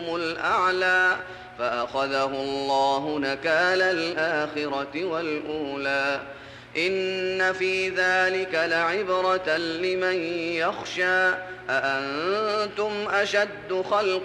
الأعلى فأخذه الله نكال الآخرة والأولى إن في ذلك لعبرة لمن يخشى أأنتم أشد خلقا